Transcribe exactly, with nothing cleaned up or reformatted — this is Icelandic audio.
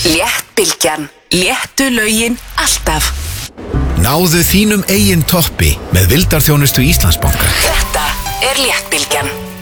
Léttbylgjan. Léttu lögin alltaf. Náðu þínum eigin toppi með vildarþjónustu Íslandsbanka. Þetta er Léttbylgjan.